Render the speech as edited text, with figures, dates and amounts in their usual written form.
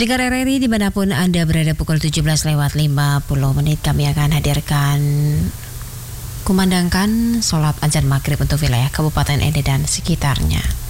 Pendengar RRI dimanapun Anda berada, pukul 17:50 kami akan hadirkan kumandangkan sholat azan maghrib untuk wilayah Kabupaten Ende dan sekitarnya.